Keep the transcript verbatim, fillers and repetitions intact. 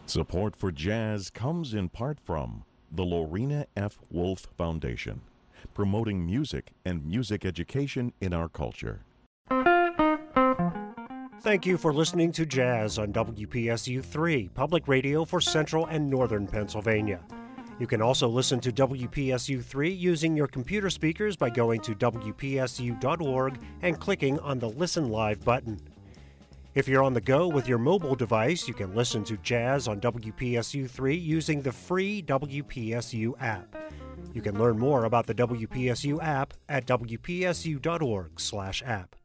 Support for jazz comes in part from the Lorena F. Wolf Foundation, promoting music and music education in our culture. Thank you for listening to Jazz on W P S U three, public radio for central and northern Pennsylvania. You can also listen to W P S U three using your computer speakers by going to W P S U dot org and clicking on the Listen Live button. If you're on the go with your mobile device, you can listen to Jazz on W P S U three using the free W P S U app. You can learn more about the W P S U app at W P S U dot org slash app.